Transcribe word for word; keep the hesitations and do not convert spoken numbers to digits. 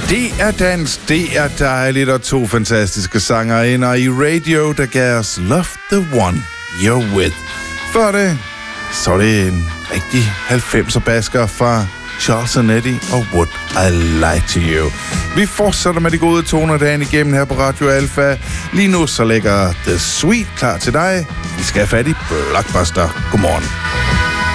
Det er dans, det er dejligt, og to fantastiske sangerinder i radio, der gav os Love the One You're With. Før det, så er det en rigtig halvfemser basker fra Charles and Eddie og Would I Lie to You. Vi fortsætter med de gode toner dagen igennem her på Radio Alpha. Lige nu så lægger The Sweet klar til dig. Vi skal have fat i Blockbuster. Godmorgen.